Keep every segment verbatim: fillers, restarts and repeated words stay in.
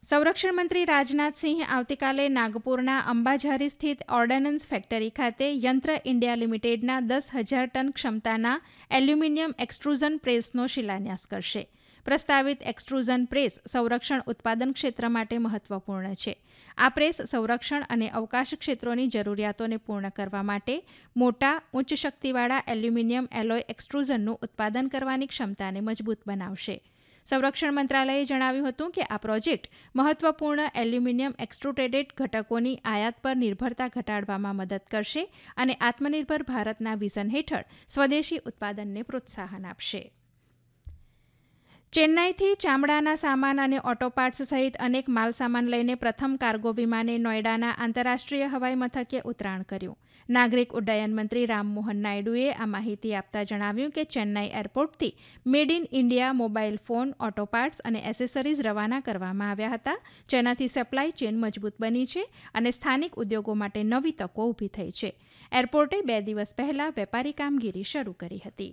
સંરક્ષણ મંત્રી રાજનાથસિંહ આવતીકાલે નાગપુરના અંબાઝારી સ્થિત ઓર્ડનન્સ ફેક્ટરી ખાતે યંત્ર ઇન્ડિયા લિમિટેડના દસ હજાર ટન ક્ષમતાના એલ્યુમિનિયમ એક્સટ્રુઝન પ્રેસનો શિલાન્યાસ કરશે. પ્રસ્તાવિત એક્સટ્રુઝન પ્રેસ સંરક્ષણ ઉત્પાદન ક્ષેત્ર માટે મહત્વપૂર્ણ છે. આ પ્રેસ સંરક્ષણ અને અવકાશ ક્ષેત્રોની જરૂરિયાતોને પૂર્ણ કરવા માટે મોટા ઉચ્ચ શક્તિવાળા એલ્યુમિનિયમ એલોય એક્સટ્રુઝનનું ઉત્પાદન કરવાની ક્ષમતાને મજબૂત બનાવશે. સંરક્ષણ મંત્રાલયે જણાવ્યું હતું કે આ પ્રોજેક્ટ મહત્વપૂર્ણ એલ્યુમિનિયમ એક્સ્ટ્રુટેડેડ ઘટકોની આયાત પર નિર્ભરતા ઘટાડવામાં મદદ કરશે અને આત્મનિર્ભર ભારતના વિઝન હેઠળ સ્વદેશી ઉત્પાદનને પ્રોત્સાહન આપશે. ચેન્નાઈથી ચામડાના સામાન અને ઓટો પાર્ટ્સ સહિત અનેક માલસામાન લઈને પ્રથમ કાર્ગો વિમાને નોઈડાના આંતરરાષ્ટ્રીય હવાઈ મથકે ઉતરાણ કર્યું. નાગરિક ઉડ્ડયન મંત્રી રામમોહન નાયડુએ આ માહિતી આપતા જણાવ્યું કે ચેન્નાઈ એરપોર્ટથી made in India mobile phone, auto parts અને એસેસરીઝ રવાના કરવામાં આવ્યા હતા, જેનાથી સપ્લાય ચેન મજબૂત બની છે અને સ્થાનિક ઉદ્યોગો માટે નવી તકો ઊભી થઈ છે. એરપોર્ટે બે દિવસ પહેલા વેપારી કામગીરી શરૂ કરી હતી.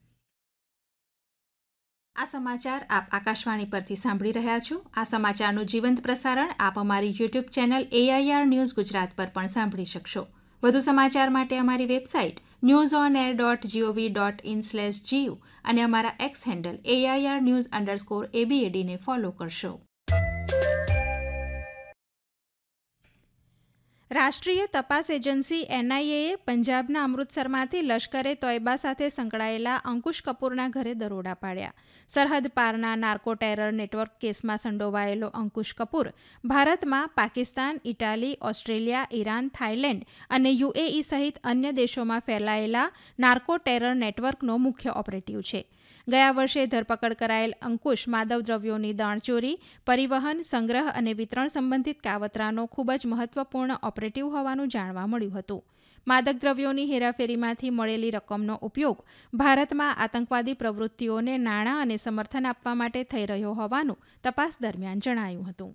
આ સમાચાર આપ આકાશવાણી પરથી સાંભળી રહ્યા છો. આ સમાચારનું જીવંત પ્રસારણ આપ અમારી YouTube channel AIR news Gujarat પર પણ સાંભળી શકશો. વધુ સમાચાર માટે અમારી website news on air dot GOV dot in slash GU અને અમારા x handle AIR news underscore એબીએડીને follow કરશો. રાષ્ટ્રીય તપાસ એજન્સી એનઆઈએએ પંજાબના અમૃતસરમાંથી લશ્કરે તોયબા સાથે સંકળાયેલા અંકુશ કપૂરના ઘરે દરોડા પાડ્યા. સરહદ પારના નાર્કો ટેરર નેટવર્ક કેસમાં સંડોવાયેલો અંકુશ કપૂર ભારતમાં Pakistan, Italy, Australia, Iran, Thailand અને યુએઈ સહિત અન્ય દેશોમાં ફેલાયેલા નાર્કો ટેરર નેટવર્કનો મુખ્ય ઓપરેટિવ છે. ગયા વર્ષે ધરપકડ કરાયેલ અંકુશ માદક દ્રવ્યોની દાણચોરી, પરિવહન, સંગ્રહ અને વિતરણ સંબંધિત કાવતરાનો ખૂબ જ મહત્વપૂર્ણ ઓપરેટિવ હોવાનું જાણવા મળ્યું હતું. માદક દ્રવ્યોની હેરાફેરીમાંથી મળેલી રકમનો ઉપયોગ ભારતમાં આતંકવાદી પ્રવૃત્તિઓને નાણાં અને સમર્થન આપવા માટે થઈ રહ્યો હોવાનું તપાસ દરમિયાન જણાયું હતું.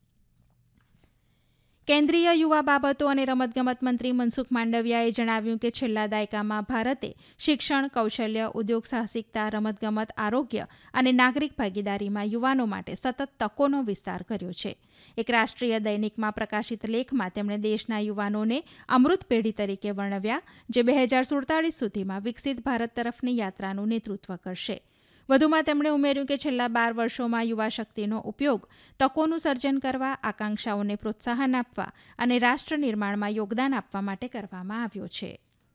કેન્દ્રીય યુવા બાબતો અને રમતગમત મંત્રી મનસુખ માંડવિયાએ જણાવ્યું કે છેલ્લા દાયકામાં ભારતે શિક્ષણ, કૌશલ્ય, ઉદ્યોગ સાહસિકતા, રમતગમત, આરોગ્ય અને નાગરિક ભાગીદારીમાં યુવાનો માટે સતત તકોનો વિસ્તાર કર્યો છે. એક રાષ્ટ્રીય દૈનિકમાં પ્રકાશિત લેખમાં તેમણે દેશના યુવાનોને અમૃત પેઢી તરીકે વર્ણવ્યા, જે બે હજાર સુડતાલીસ સુધીમાં વિકસિત ભારત તરફની યાત્રાનું નેતૃત્વ કરશે. વધુમાં તેમણે ઉમેર્યું કે છેલ્લા બાર વર્ષોમાં યુવા શક્તિનો ઉપયોગ તકોનું સર્જન કરવા, આકાંક્ષાઓને પ્રોત્સાહન આપવા અને રાષ્ટ્ર નિર્માણમાં યોગદાન આપવા માટે કરવામાં આવ્યો છે.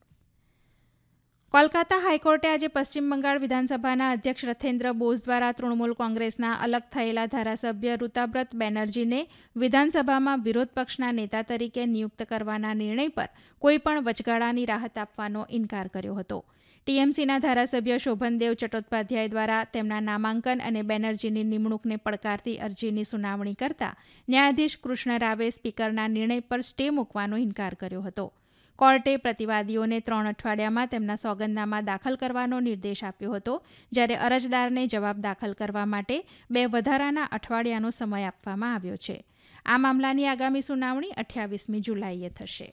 કોલકાતા હાઈકોર્ટે આજે પશ્ચિમ બંગાળ વિધાનસભાના અધ્યક્ષ રથેન્દ્ર બોઝ દ્વારા તૃણમૂલ કોંગ્રેસના અલગ થયેલા ધારાસભ્ય ઋતાબ્રત બેનર્જીને વિધાનસભામાં વિરોધ પક્ષના નેતા તરીકે નિયુક્ત કરવાના નિર્ણય પર કોઈપણ વચગાળાની રાહત આપવાનો ઇનકાર કર્યો હતો. ટીએમસીના ધારાસભ્ય શોભનદેવ ચટ્ટોપાધ્યાય દ્વારા તેમના નામાંકન અને બેનર્જીની નિમણૂકને પડકારતી અરજીની સુનાવણી કરતા ન્યાયાધીશ કૃષ્ણ રાવે સ્પીકરના નિર્ણય પર સ્ટે મૂકવાનો ઇનકાર કર્યો હતો. કોર્ટે પ્રતિવાદીઓને ત્રણ અઠવાડિયામાં તેમના સોગંદનામા દાખલ કરવાનો નિર્દેશ આપ્યો હતો, જ્યારે અરજદારને જવાબ દાખલ કરવા માટે બે વધારાના અઠવાડિયાનો સમય આપવામાં આવ્યો છે. આ મામલાની આગામી સુનાવણી અઠ્યાવીસમી જુલાઈએ થશે.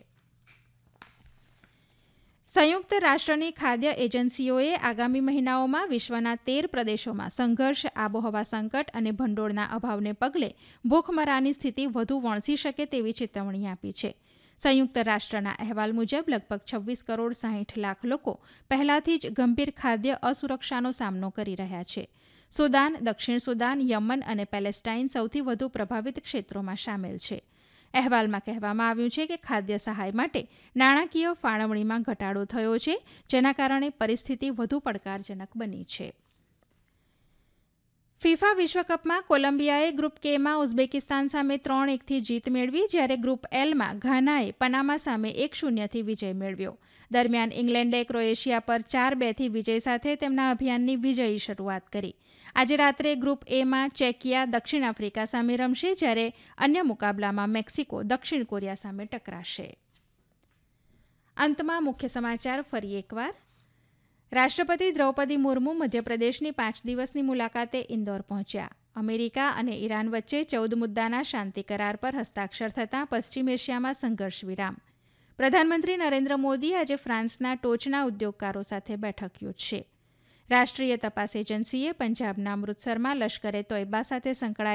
સંયુક્ત રાષ્ટ્રની ખાદ્ય એજન્સીઓએ આગામી મહિનાઓમાં વિશ્વના તેર પ્રદેશોમાં સંઘર્ષ, આબોહવા સંકટ અને ભંડોળના અભાવને પગલે ભૂખમરાની સ્થિતિ વધુ વણસી શકે તેવી ચેતવણી આપી છે. સંયુક્ત રાષ્ટ્રના અહેવાલ મુજબ લગભગ છવ્વીસ કરોડ સાહીઠ લાખ લોકો પહેલાથી જ ગંભીર ખાદ્ય અસુરક્ષાનો સામનો કરી રહ્યા છે. સુદાન, દક્ષિણ સુદાન, યમન અને પેલેસ્ટાઇન સૌથી વધુ પ્રભાવિત ક્ષેત્રોમાં સામેલ છે. અહેવાલમાં કહેવામાં આવ્યું છે કે ખાદ્ય સહાય માટે નાણાકીય ફાળવણીમાં ઘટાડો થયો છે, જેના કારણે પરિસ્થિતિ વધુ પડકારજનક બની છે. ફિફા વિશ્વકપમાં કોલંબિયાએ ગ્રુપ કેમાં ઉઝબેકિસ્તાન સામે ત્રણ એકથી જીત મેળવી, જ્યારે ગ્રુપ એલમાં ઘાનાએ પનામા સામે એક શૂન્યથી વિજય મેળવ્યો. દરમિયાન ઇંગ્લેન્ડે ક્રોએશિયા પર ચાર બેથી વિજય સાથે તેમના અભિયાનની વિજયી શરૂઆત કરી. આજે રાત્રે ગ્રુપ એમાં ચેકિયા દક્ષિણ આફ્રિકા સામે રમશે, જ્યારે અન્ય મુકાબલામાં મેક્સિકો દક્ષિણ કોરિયા સામે ટકરાશે. અંતમાં મુખ્ય સમાચાર ફરી એકવાર. રાષ્ટ્રપતિ દ્રૌપદી મુર્મુ મધ્યપ્રદેશની પાંચ દિવસની મુલાકાતે ઇન્દોર પહોંચ્યા. અમેરિકા અને ઈરાન વચ્ચે ચૌદ મુદ્દાના શાંતિ કરાર પર હસ્તાક્ષર થતાં પશ્ચિમ એશિયામાં સંઘર્ષ વિરામ. પ્રધાનમંત્રી નરેન્દ્ર મોદી આજે ફ્રાન્સના ટોચના ઉદ્યોગકારો સાથે બેઠક યોજશે. રાષ્ટ્રીય તપાસ એજન્સીએ પંજાબના અમૃતસરમાં લશ્કરે તોયબા સાથે સંકળાયેલા